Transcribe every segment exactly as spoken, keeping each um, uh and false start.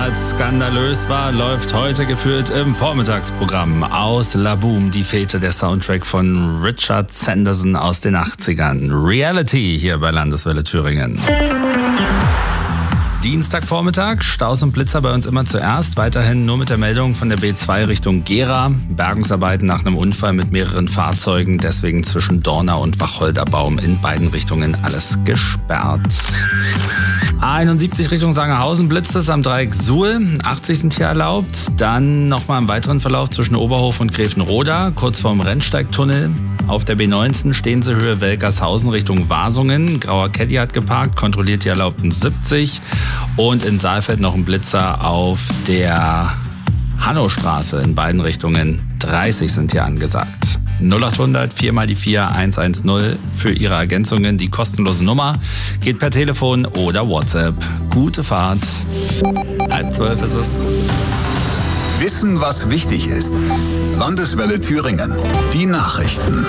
damals skandalös war, läuft heute geführt im Vormittagsprogramm. Aus La Boom, die Fete, der Soundtrack von Richard Sanderson aus den achtzigern. Reality hier bei Landeswelle Thüringen. Dienstagvormittag, Staus und Blitzer bei uns immer zuerst. Weiterhin nur mit der Meldung von der B zwei Richtung Gera. Bergungsarbeiten nach einem Unfall mit mehreren Fahrzeugen. Deswegen zwischen Dorna und Wacholderbaum in beiden Richtungen alles gesperrt. A einundsiebzig Richtung Sangerhausen blitzt es am Dreieck Suhl. achtzig sind hier erlaubt. Dann nochmal im weiteren Verlauf zwischen Oberhof und Grevenroda, kurz vorm Rennsteigtunnel. Auf der B neunzehn Stehenseehöhe Welkershausen Richtung Wasungen. Grauer Caddy hat geparkt, kontrolliert die erlaubten siebzig. Und in Saalfeld noch ein Blitzer auf der Hannowstraße in beiden Richtungen. dreißig sind hier angesagt. null achthundert vier mal die vier eins eins null für Ihre Ergänzungen. Die kostenlose Nummer geht per Telefon oder WhatsApp. Gute Fahrt. Halb zwölf ist es. Wissen, was wichtig ist. Landeswelle Thüringen. Die Nachrichten.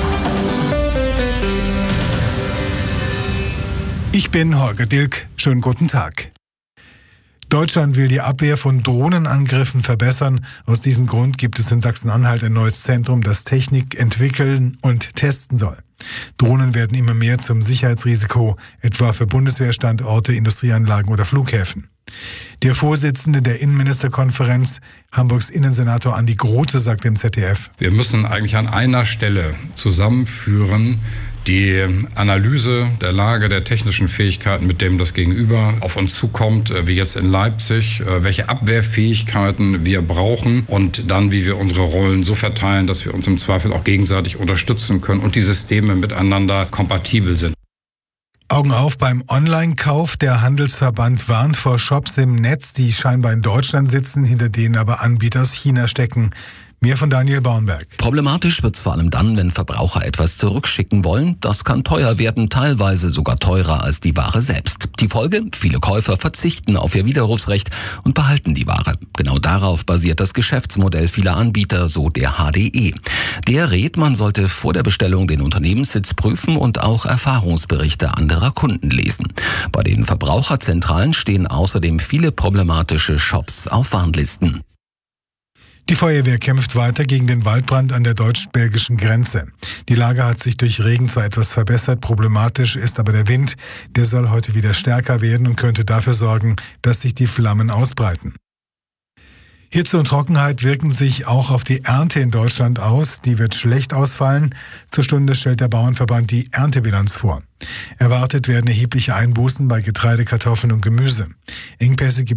Ich bin Holger Dilk. Schönen guten Tag. Deutschland will die Abwehr von Drohnenangriffen verbessern. Aus diesem Grund gibt es in Sachsen-Anhalt ein neues Zentrum, das Technik entwickeln und testen soll. Drohnen werden immer mehr zum Sicherheitsrisiko, etwa für Bundeswehrstandorte, Industrieanlagen oder Flughäfen. Der Vorsitzende der Innenministerkonferenz, Hamburgs Innensenator Andi Grote, sagt im Z D F: Wir müssen eigentlich an einer Stelle zusammenführen, die Analyse der Lage der technischen Fähigkeiten, mit dem das Gegenüber auf uns zukommt, wie jetzt in Leipzig, welche Abwehrfähigkeiten wir brauchen und dann, wie wir unsere Rollen so verteilen, dass wir uns im Zweifel auch gegenseitig unterstützen können und die Systeme miteinander kompatibel sind. Augen auf beim Online-Kauf. Der Handelsverband warnt vor Shops im Netz, die scheinbar in Deutschland sitzen, hinter denen aber Anbieter aus China stecken. Mehr von Daniel Baumberg. Problematisch wird's vor allem dann, wenn Verbraucher etwas zurückschicken wollen. Das kann teuer werden, teilweise sogar teurer als die Ware selbst. Die Folge? Viele Käufer verzichten auf ihr Widerrufsrecht und behalten die Ware. Genau darauf basiert das Geschäftsmodell vieler Anbieter, so der H D E. Der rät, man sollte vor der Bestellung den Unternehmenssitz prüfen und auch Erfahrungsberichte anderer Kunden lesen. Bei den Verbraucherzentralen stehen außerdem viele problematische Shops auf Warnlisten. Die Feuerwehr kämpft weiter gegen den Waldbrand an der deutsch-belgischen Grenze. Die Lage hat sich durch Regen zwar etwas verbessert, problematisch ist aber der Wind. Der soll heute wieder stärker werden und könnte dafür sorgen, dass sich die Flammen ausbreiten. Hitze und Trockenheit wirken sich auch auf die Ernte in Deutschland aus. Die wird schlecht ausfallen. Zur Stunde stellt der Bauernverband die Erntebilanz vor. Erwartet werden erhebliche Einbußen bei Getreide, Kartoffeln und Gemüse. Engpässe gibt